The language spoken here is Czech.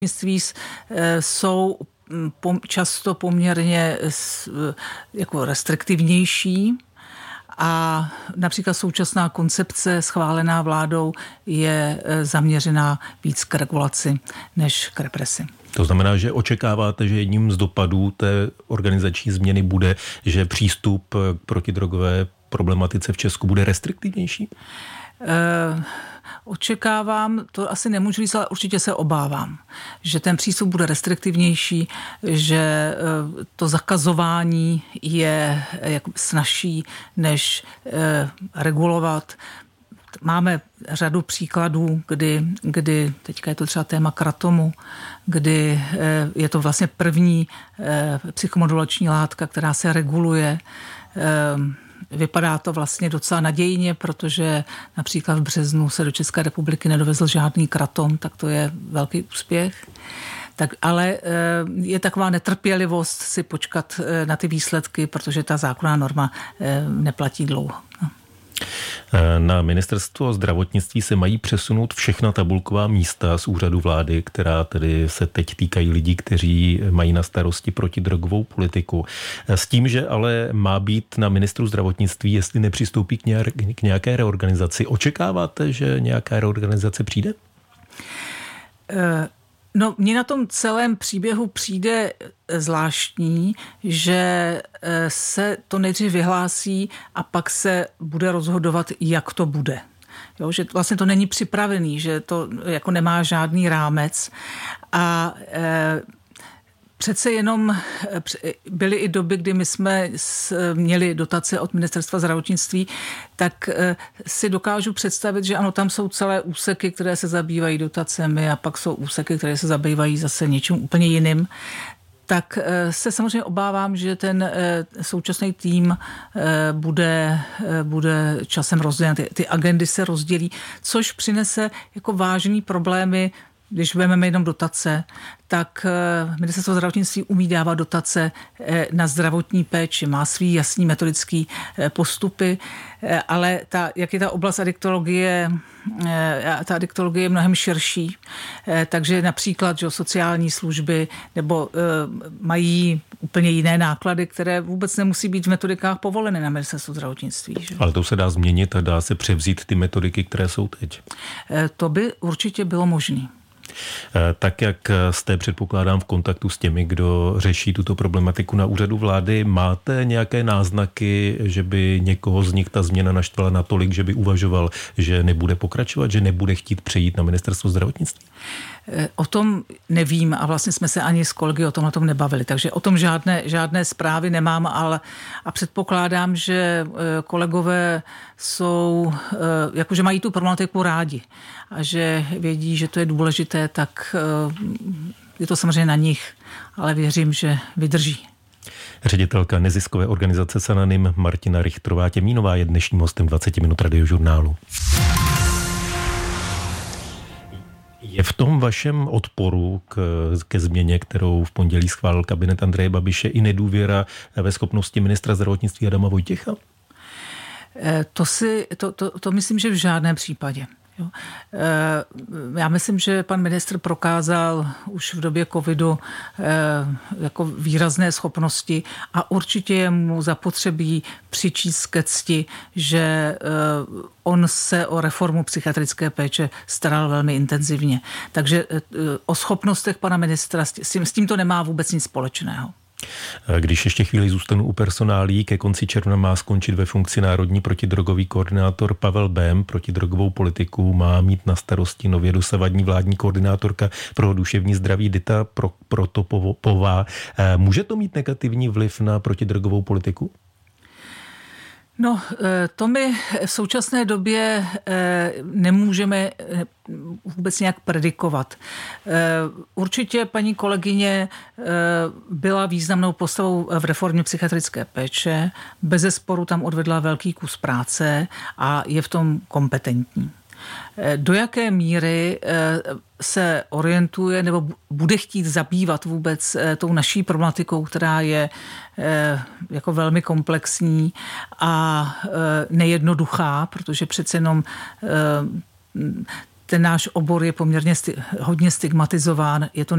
jsou často poměrně jako restriktivnější a například současná koncepce schválená vládou je zaměřená víc k regulaci než k represi. To znamená, že očekáváte, že jedním z dopadů té organizační změny bude, že přístup k protidrogové problematice v Česku bude restriktivnější? Očekávám, to asi nemůžu říct, ale určitě se obávám, že ten přístup bude restriktivnější, že to zakazování je snazší než regulovat. Máme řadu příkladů, kdy teďka je to třeba téma kratomu, kdy je to vlastně první psychomodulační látka, která se reguluje. Vypadá to vlastně docela nadějně, protože například v březnu se do České republiky nedovezl žádný kratom, tak to je velký úspěch. Ale je taková netrpělivost si počkat na ty výsledky, protože ta zákonná norma neplatí dlouho. Na ministerstvo zdravotnictví se mají přesunout všechna tabulková místa z úřadu vlády, která tedy se teď týkají lidí, kteří mají na starosti protidrogovou politiku. S tím, že ale má být na ministru zdravotnictví, jestli nepřistoupí k nějaké reorganizaci. Očekáváte, že nějaká reorganizace přijde? No, mně na tom celém příběhu přijde zvláštní, že se to nejdřív vyhlásí a pak se bude rozhodovat, jak to bude. Jo, že vlastně to není připravený, že to jako nemá žádný rámec a přece jenom byly i doby, kdy my jsme měli dotace od ministerstva zdravotnictví, tak si dokážu představit, že ano, tam jsou celé úseky, které se zabývají dotacemi a pak jsou úseky, které se zabývají zase něčím úplně jiným. Tak se samozřejmě obávám, že ten současný tým bude časem rozdělen. Ty agendy se rozdělí, což přinese jako vážný problémy. Když vezmeme jenom dotace, tak ministerstvo zdravotnictví umí dávat dotace na zdravotní péči, má svý jasný metodický postupy, ale jak je ta oblast adiktologie, ta adiktologie je mnohem širší, takže například že sociální služby nebo mají úplně jiné náklady, které vůbec nemusí být v metodikách povoleny na ministerstvu zdravotnictví. Že? Ale to se dá změnit a dá se převzít ty metodiky, které jsou teď. To by určitě bylo možné. Tak jak jste, předpokládám, v kontaktu s těmi, kdo řeší tuto problematiku na úřadu vlády, máte nějaké náznaky, že by někoho z nich ta změna naštvala natolik, že by uvažoval, že nebude pokračovat, že nebude chtít přejít na ministerstvo zdravotnictví? O tom nevím a vlastně jsme se ani s kolegy o tom nebavili, takže o tom žádné zprávy nemám, ale a předpokládám, že kolegové jsou, jakože mají tu problematiku rádi a že vědí, že to je důležité, tak je to samozřejmě na nich, ale věřím, že vydrží. Ředitelka neziskové organizace Sananim Martina Richtrová-Těmínová je dnešním hostem 20 minut Radiožurnálu. Je v tom vašem odporu ke změně, kterou v pondělí schválil kabinet Andreje Babiše, i nedůvěra ve schopnosti ministra zdravotnictví Adama Vojtěcha? To myslím, že v žádném případě. Jo. Já myslím, že pan ministr prokázal už v době covidu jako výrazné schopnosti a určitě je mu zapotřebí přičíst ke cti, že on se o reformu psychiatrické péče staral velmi intenzivně. Takže o schopnostech pana ministra s tím to nemá vůbec nic společného. Když ještě chvíli zůstanu u personálí, ke konci června má skončit ve funkci národní protidrogový koordinátor Pavel Bém. Protidrogovou politiku má mít na starosti nově dosavadní vládní koordinátorka pro duševní zdraví Dita Protopová. Může to mít negativní vliv na protidrogovou politiku? No, to my v současné době nemůžeme vůbec nějak predikovat. Určitě paní kolegyně byla významnou postavou v reformě psychiatrické péče, bezesporu tam odvedla velký kus práce a je v tom kompetentní. Do jaké míry se orientuje nebo bude chtít zabývat vůbec tou naší problematikou, která je jako velmi komplexní a nejednoduchá, protože přece jenom ten náš obor je poměrně hodně stigmatizován. Je to